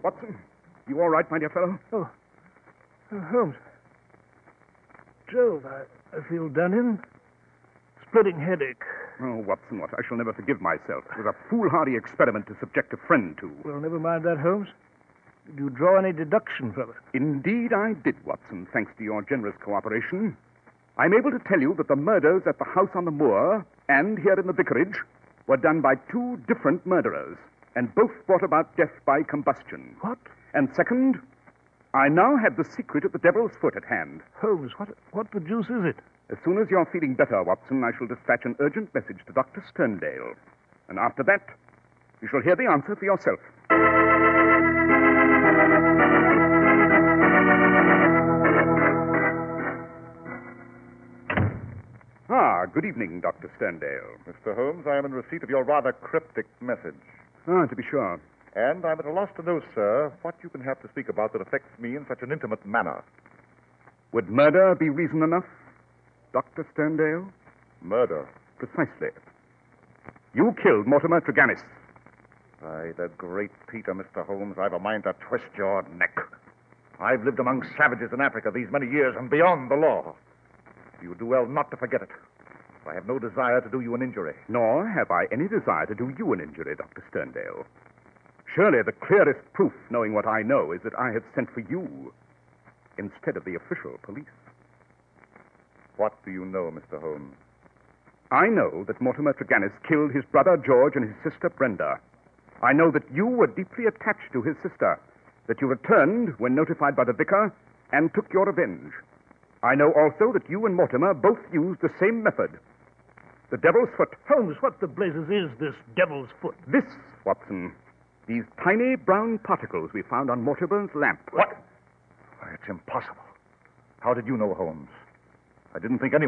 Watson, you all right, my dear fellow? Oh, Holmes. Jove, I feel done in. Splitting headache. Oh, Watson, what? I shall never forgive myself. It was a foolhardy experiment to subject a friend to. Well, never mind that, Holmes. Did you draw any deduction from it? Indeed I did, Watson, thanks to your generous cooperation. I'm able to tell you that the murders at the house on the moor and here in the vicarage were done by two different murderers, and both brought about death by combustion. What? And second, I now have the secret of the Devil's Foot at hand. Holmes, what the deuce is it? As soon as you're feeling better, Watson, I shall dispatch an urgent message to Dr. Sterndale. And after that, you shall hear the answer for yourself. Good evening, Dr. Sterndale. Mr. Holmes, I am in receipt of your rather cryptic message. To be sure. And I'm at a loss to know, sir, what you can have to speak about that affects me in such an intimate manner. Would murder be reason enough, Dr. Sterndale? Murder? Precisely. You killed Mortimer Tregennis. By the great Peter, Mr. Holmes, I've a mind to twist your neck. I've lived among savages in Africa these many years and beyond the law. You would do well not to forget it. I have no desire to do you an injury. Nor have I any desire to do you an injury, Dr. Sterndale. Surely the clearest proof, knowing what I know, is that I have sent for you instead of the official police. What do you know, Mr. Holmes? I know that Mortimer Tregennis killed his brother George and his sister Brenda. I know that you were deeply attached to his sister, that you returned when notified by the vicar and took your revenge. I know also that you and Mortimer both used the same method. The Devil's Foot. Holmes, what the blazes is this Devil's Foot? This, Watson. These tiny brown particles we found on Mortimer's lamp. What? Why, it's impossible. How did you know, Holmes? I didn't think anyone